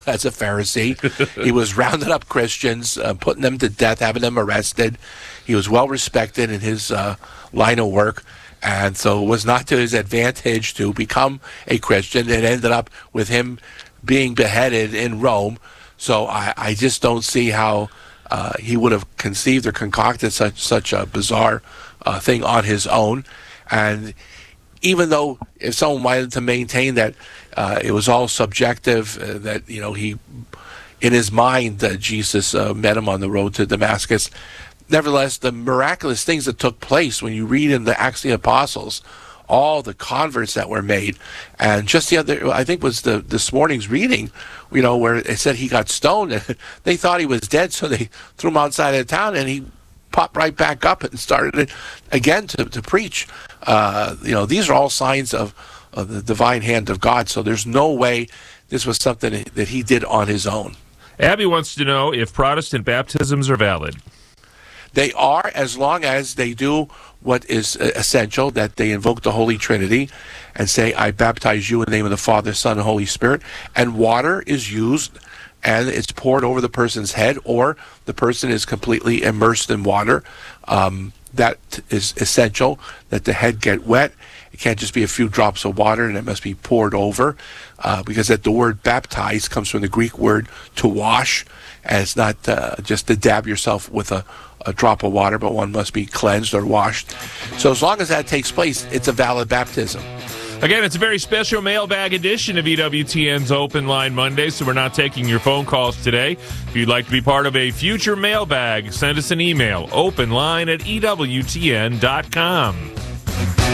as a Pharisee. He was rounding up Christians, putting them to death, having them arrested. He was well respected in his line of work. And so it was not to his advantage to become a Christian. It ended up with him being beheaded in Rome. So I just don't see how he would have conceived or concocted such a bizarre thing on his own. And even though if someone wanted to maintain that it was all subjective, that he, in his mind, Jesus met him on the road to Damascus. Nevertheless, the miraculous things that took place when you read in the Acts of the Apostles, all the converts that were made, and just the other, I think was this morning's reading, where it said he got stoned, and they thought he was dead, so they threw him outside of town, and he popped right back up and started again to preach. These are all signs of the divine hand of God, so there's no way this was something that he did on his own. Abby wants to know if Protestant baptisms are valid. They are, as long as they do what is essential, that they invoke the Holy Trinity and say, I baptize you in the name of the Father, Son, and Holy Spirit. And water is used, and it's poured over the person's head, or the person is completely immersed in water. That is essential, that the head get wet. It can't just be a few drops of water, and it must be poured over, because that the word baptize comes from the Greek word to wash, and it's not just to dab yourself with a drop of water, but one must be cleansed or washed. So as long as that takes place, it's a valid baptism. Again, it's a very special mailbag edition of EWTN's Open Line Monday, so we're not taking your phone calls today. If you'd like to be part of a future mailbag, send us an email, openline@EWTN.com.